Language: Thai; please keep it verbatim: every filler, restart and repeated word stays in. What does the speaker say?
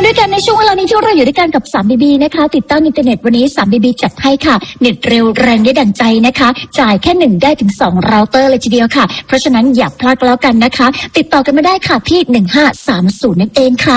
ด้วยกันในช่วงเวลานี้ที่เราอยู่ด้วยกันกับสาม บี บี นะคะติดตั้งอินเทอร์เน็ตวันนี้สาม บี บี จัดให้ค่ะเน็ตเร็วแรงได้ดั่งใจนะคะจ่ายแค่หนึ่งได้ถึงสองเราเตอร์เลยทีเดียวค่ะเพราะฉะนั้นอย่าพลาดแล้วกันนะคะติดต่อกันมาได้ค่ะที่หนึ่งห้าสามศูนย์นั่นเองค่ะ